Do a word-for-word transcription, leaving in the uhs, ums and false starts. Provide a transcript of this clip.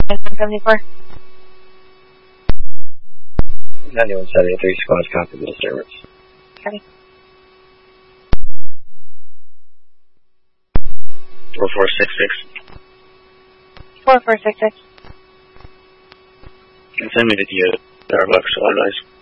seventy-four. ninety-one seventy-three, squad's copy the disturbance. Copy. four four six six. four four six six. And send me the D O Starbucks, otherwise.